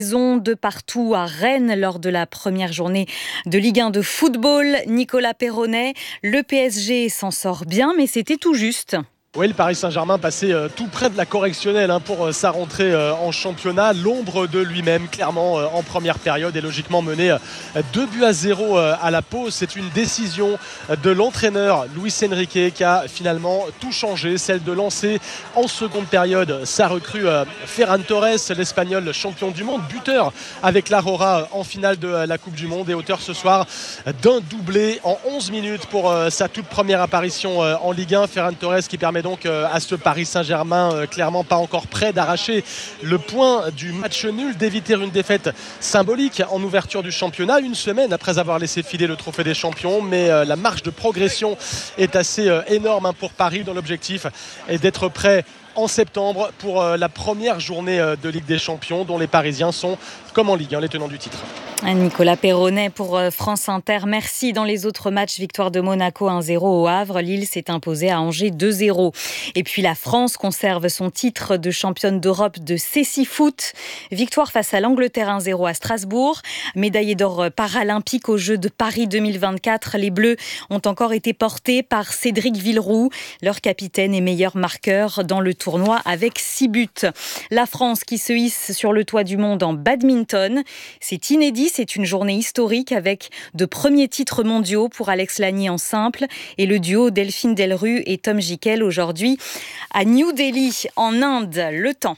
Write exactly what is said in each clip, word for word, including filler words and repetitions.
De partout à Rennes lors de la première journée de Ligue un de football. Nicolas Perronnet, le P S G s'en sort bien, mais c'était tout juste. Oui, le Paris Saint-Germain passait euh, tout près de la correctionnelle hein, pour euh, sa rentrée euh, en championnat. L'ombre de lui-même, clairement, euh, en première période, et logiquement mené euh, deux buts à zéro euh, à la pause. C'est une décision de l'entraîneur Luis Enrique qui a finalement tout changé, celle de lancer en seconde période sa recrue euh, Ferran Torres, l'Espagnol champion du monde, buteur avec l'Aurora en finale de euh, la Coupe du Monde et auteur ce soir d'un doublé en onze minutes pour euh, sa toute première apparition euh, en Ligue un. Ferran Torres qui permet donc euh, à ce Paris Saint-Germain euh, clairement pas encore prêt d'arracher le point du match nul, d'éviter une défaite symbolique en ouverture du championnat, une semaine après avoir laissé filer le trophée des champions. Mais euh, la marge de progression est assez euh, énorme hein, pour Paris, dont l'objectif est d'être prêt en septembre pour euh, la première journée euh, de Ligue des Champions, dont les Parisiens sont, comme en Ligue un, les tenants du titre. Nicolas Perronnet pour France Inter. Merci. Dans les autres matchs, victoire de Monaco un zéro au Havre. Lille s'est imposée à Angers deux zéro. Et puis la France conserve son titre de championne d'Europe de cécifoot. Victoire face à l'Angleterre un zéro à Strasbourg. Médaillée d'or paralympique aux Jeux de Paris deux mille vingt-quatre. Les Bleus ont encore été portés par Cédric Villeroux, leur capitaine et meilleur marqueur dans le tournoi avec six buts. La France qui se hisse sur le toit du monde en badminton. C'est inédit. C'est une journée historique avec de premiers titres mondiaux pour Alex Lagny en simple et le duo Delphine Delrue et Tom Jikel aujourd'hui à New Delhi en Inde. Le temps.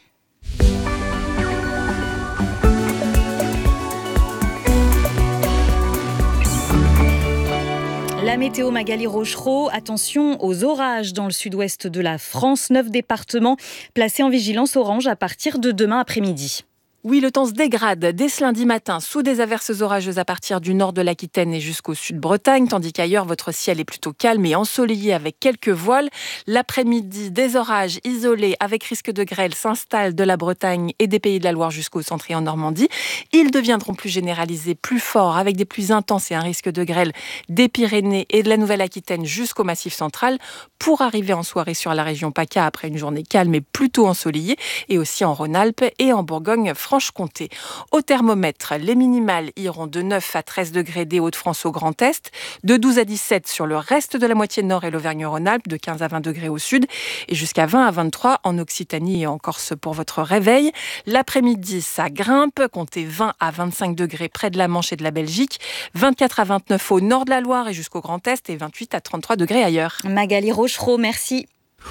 La météo, Magali Rochereau, attention aux orages dans le sud-ouest de la France. Neuf départements placés en vigilance orange à partir de demain après-midi. Oui, le temps se dégrade dès ce lundi matin sous des averses orageuses à partir du nord de l'Aquitaine et jusqu'au sud Bretagne, tandis qu'ailleurs, votre ciel est plutôt calme et ensoleillé avec quelques voiles. L'après-midi, des orages isolés avec risque de grêle s'installent de la Bretagne et des Pays de la Loire jusqu'au centre et en Normandie. Ils deviendront plus généralisés, plus forts, avec des pluies intenses et un risque de grêle des Pyrénées et de la Nouvelle-Aquitaine jusqu'au Massif central, pour arriver en soirée sur la région PACA après une journée calme et plutôt ensoleillée, et aussi en Rhône-Alpes et en Bourgogne-Franche-Comté. Au thermomètre, les minimales iront de neuf à treize degrés des Hauts-de-France au Grand Est, de douze à dix-sept sur le reste de la moitié nord et l'Auvergne-Rhône-Alpes, de quinze à vingt degrés au sud, et jusqu'à vingt à vingt-trois en Occitanie et en Corse pour votre réveil. L'après-midi, ça grimpe, comptez vingt à vingt-cinq degrés près de la Manche et de la Belgique, vingt-quatre à vingt-neuf au nord de la Loire et jusqu'au Grand Est, et vingt-huit à trente-trois degrés ailleurs. Magali Rochereau, merci.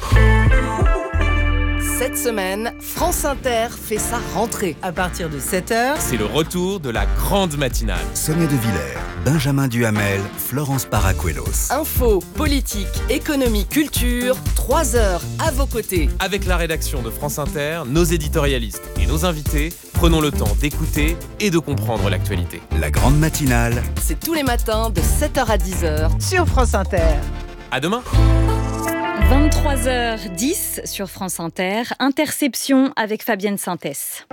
Cette semaine, France Inter fait sa rentrée. À partir de sept heures, c'est le retour de la grande matinale. Sonia De Villers, Benjamin Duhamel, Florence Paracuelos. Info, politique, économie, culture, trois heures à vos côtés. Avec la rédaction de France Inter, nos éditorialistes et nos invités, prenons le temps d'écouter et de comprendre l'actualité. La grande matinale, c'est tous les matins de sept heures à dix heures sur France Inter. À demain. vingt-trois heures dix sur France Inter. Interception avec Fabienne Sintès.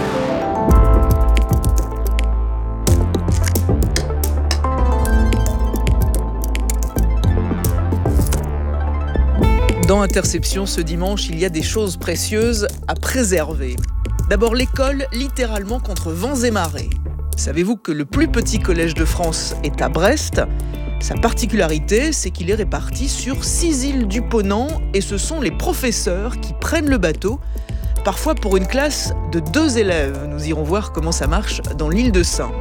Dans Interception, ce dimanche, il y a des choses précieuses à préserver. D'abord, l'école, littéralement contre vents et marées. Savez-vous que le plus petit collège de France est à Brest ? Sa particularité, c'est qu'il est réparti sur six îles du Ponant et ce sont les professeurs qui prennent le bateau, parfois pour une classe de deux élèves. Nous irons voir comment ça marche dans l'île de Sein.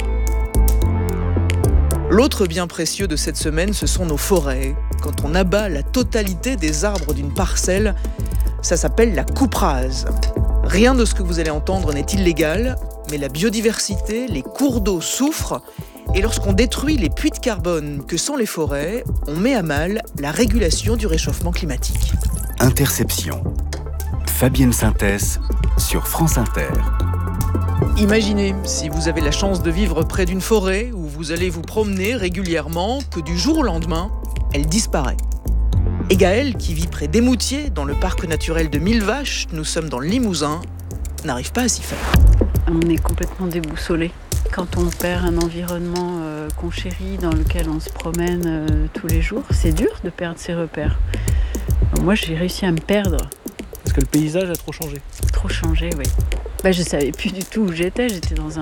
L'autre bien précieux de cette semaine, ce sont nos forêts. Quand on abat la totalité des arbres d'une parcelle, ça s'appelle la coupe rase. Rien de ce que vous allez entendre n'est illégal, mais la biodiversité, les cours d'eau souffrent. Et lorsqu'on détruit les puits de carbone que sont les forêts, on met à mal la régulation du réchauffement climatique. Interception. Fabienne Sintès sur France Inter. Imaginez, si vous avez la chance de vivre près d'une forêt où vous allez vous promener régulièrement, que du jour au lendemain, elle disparaît. Et Gaël, qui vit près d'Émoutier, dans le parc naturel de Mille Vaches, nous sommes dans le Limousin, n'arrive pas à s'y faire. On est complètement déboussolé. Quand on perd un environnement euh, qu'on chérit, dans lequel on se promène euh, tous les jours, c'est dur de perdre ses repères. Moi, j'ai réussi à me perdre. Parce que le paysage a trop changé. Trop changé, oui. Bah, je savais plus du tout où j'étais. J'étais dans un